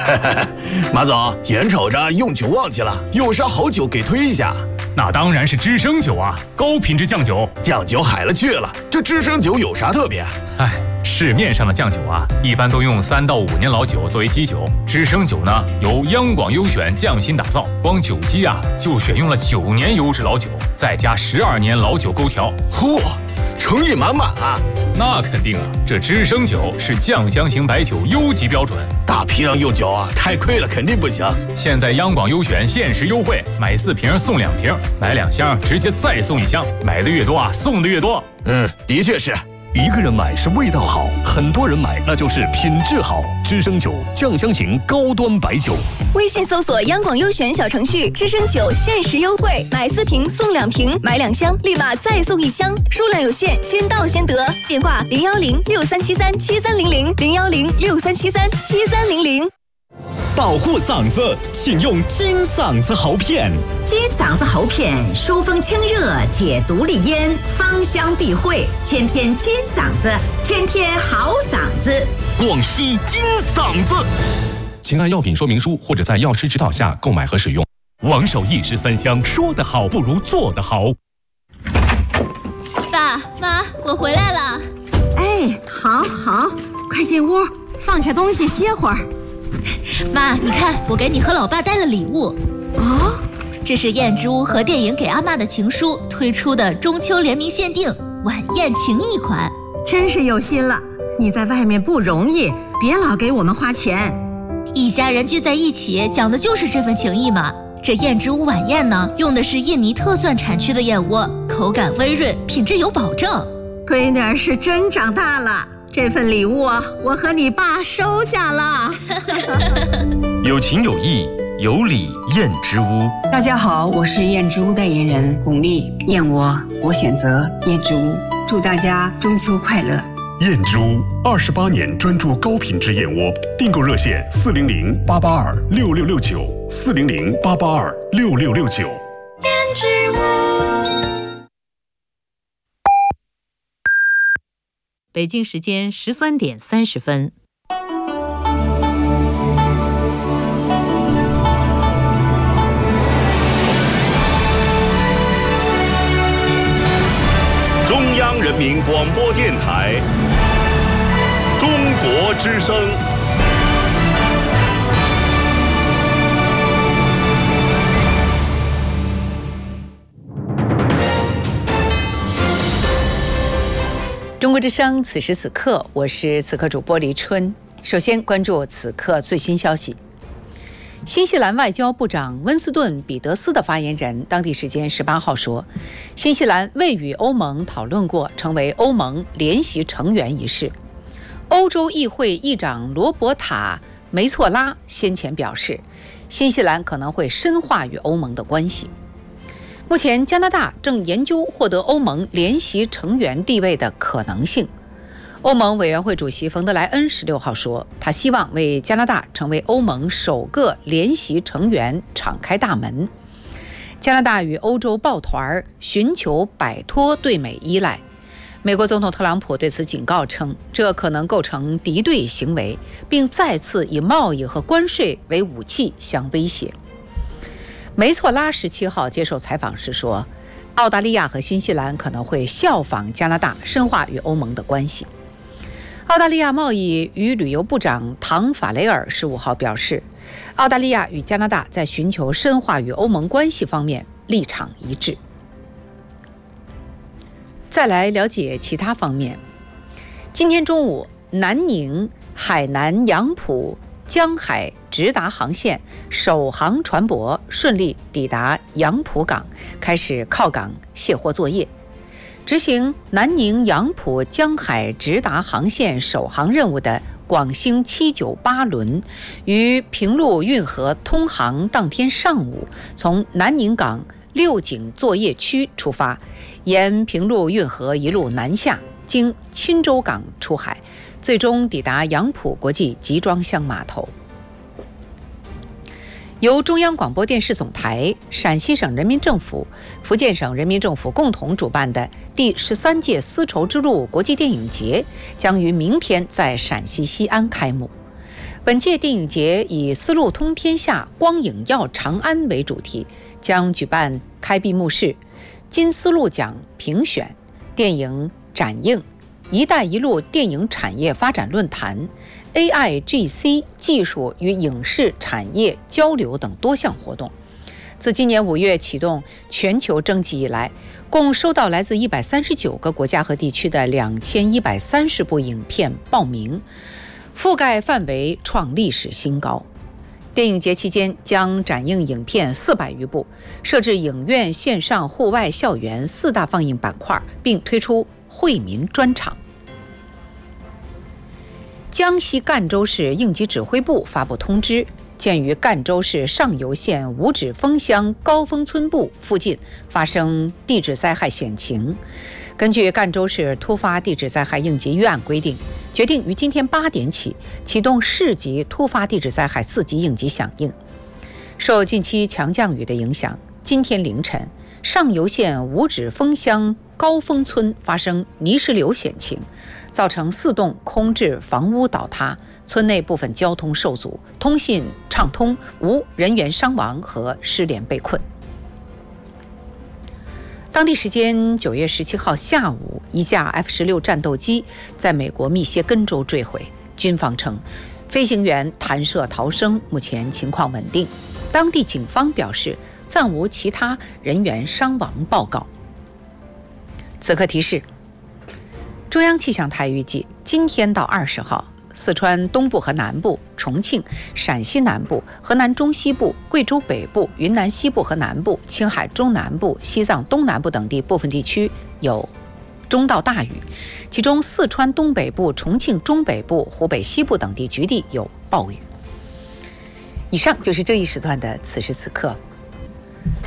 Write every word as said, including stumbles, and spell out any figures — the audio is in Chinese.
马总，眼瞅着用酒旺季了，有啥好酒给推一下？ 那当然是知升酒啊，高品质酱酒。 酱酒海了去了，这知升酒有啥特别？ 哎，市面上的酱酒啊，一般都用三到五年老酒作为基酒，知升酒呢由央广优选匠心打造，光酒基啊就选用了九年优质老酒，再加十二年老酒勾调。 嚯！诚意满满啊！ 那肯定啊，这知升酒是酱香型白酒优级标准， 大批量用酒啊，太亏了，肯定不行。 现在央广优选限时优惠，买四瓶送两瓶，买两箱直接再送一箱，买的越多啊，送的越多。 嗯，的确是。 一个人买是味道好，很多人买那就是品质好。知升酒酱香型高端白酒， 微信搜索央广优选小程序，知升酒限时优惠，买四瓶送两瓶，买两箱立马再送一箱，数量有限，先到先得。电话零幺零六三七三七三零零零幺零六三七三七三零零。 保护嗓子，请用金嗓子喉片。 金嗓子喉片疏风清热，解毒利咽，芳香避秽，天天金嗓子，天天好嗓子。 广西金嗓子，请按药品说明书或者在药师指导下购买和使用。 王守义十三香，说得好不如做得好。 爸妈，我回来了。 哎，好好，快进屋，放下东西歇会儿。 妈，你看，我给你和老爸带了礼物。 哦， 这是燕之屋和电影给阿嬷的情书推出的中秋联名限定晚宴情谊款， 真是有心了。你在外面不容易，别老给我们花钱。 一家人聚在一起，讲的就是这份情谊嘛。这燕之屋晚宴呢，用的是印尼特蒜产区的燕窝，口感温润，品质有保证。 闺女儿是真长大了。这份礼物啊，我和你爸收下了。 有情有义，有礼燕之屋。 大家好，我是燕之屋代言人巩俐。燕窝，我选择燕之屋。祝大家中秋快乐！ 燕之屋二十八年专注高品质燕窝，订购热线四零零八八二六六六九四零零八八二六六六九。 燕之屋。 北京时间十三点三十分。 中央人民广播电台中国之声。 中国之声，此时此刻，我是此刻主播黎春。首先关注此刻最新消息。新西兰外交部长温斯顿·彼得斯的发言人当地时间十八号说，新西兰未与欧盟讨论过成为欧盟联席成员一事。欧洲议会议长罗伯塔·梅措拉先前表示，新西兰可能会深化与欧盟的关系。目前，加拿大正研究获得欧盟联席成员地位的可能性。欧盟委员会主席冯德莱恩十六号说，他希望为加拿大成为欧盟首个联席成员敞开大门。加拿大与欧洲抱团，寻求摆脱对美依赖。美国总统特朗普对此警告称，这可能构成敌对行为，并再次以贸易和关税为武器相威胁。梅措拉十七号接受采访时说，澳大利亚和新西兰可能会效仿加拿大，深化与欧盟的关系。澳大利亚贸易与旅游部长唐法雷尔十五号表示，澳大利亚与加拿大在寻求深化与欧盟关系方面立场一致。再来了解其他方面。今天中午，南宁、海南杨浦、江海直达航线首航船舶顺利抵达杨浦港，开始靠港卸货作业。执行南宁杨浦江海直达航线首航任务的广星七九八轮，于平陆运河通航当天上午，从南宁港六井作业区出发，沿平陆运河一路南下，经钦州港出海，最终抵达杨浦国际集装箱码头。由中央广播电视总台、陕西省人民政府、福建省人民政府共同主办的第十三届丝绸之路国际电影节将于明天在陕西西安开幕。 本届电影节以丝路通天下，光影耀长安为主题，将举办开闭幕式、金丝路奖评选、电影展映、一带一路电影产业发展论坛、A I G C 技术与影视产业交流等多项活动。自今年五月启动全球征集以来，共收到来自一百三十九个国家和地区的两千一百三十部影片报名，覆盖范围创历史新高。电影节期间将展映影片四百余部，设置影院、线上、户外、校园四大放映板块，并推出惠民专场。江西赣州市应急指挥部发布通知，鉴于赣州市上游县五指峰乡高峰村部附近发生地质灾害险情，根据赣州市突发地质灾害应急预案规定，决定于今天八点起启动市级突发地质灾害四级应急响应。受近期强降雨的影响，今天凌晨上游县五指峰乡高峰村发生泥石流险情，造成四栋空置房屋倒塌，村内部分交通受阻，通信畅通，无人员伤亡和失联被困。当地时间九月十七号下午，一架 F 十六 战斗机在美国密歇根州坠毁，军方称飞行员弹射逃生，目前情况稳定。当地警方表示暂无其他人员伤亡报告。此刻提示，中央气象台预计今天到二十号，四川东部和南部、重庆、陕西南部、河南中西部、贵州北部、云南西部和南部、青海中南部、西藏东南部等地部分地区有中到大雨，其中四川东北部、重庆中北部、湖北西部等地局地有暴雨。以上就是这一时段的此时此刻，